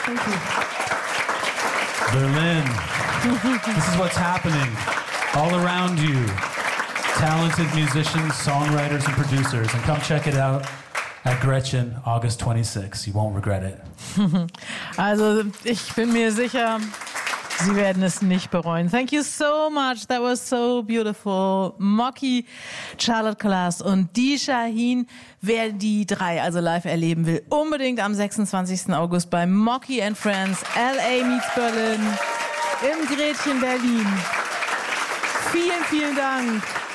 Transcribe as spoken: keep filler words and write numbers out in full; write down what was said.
Thank you. Berlin. This is what's happening all around you. Talented musicians, songwriters, and producers. And come check it out at Gretchen, August twenty-sixth. You won't regret it. Also, ich bin mir sicher, Sie werden es nicht bereuen. Thank you so much. That was so beautiful. Mocky, Charlotte Collars und Dee Shaheen. Wer die drei also live erleben will, unbedingt am sechsundzwanzigsten August bei Mocky and Friends, L A meets Berlin, im Gretchen Berlin. Vielen, vielen Dank.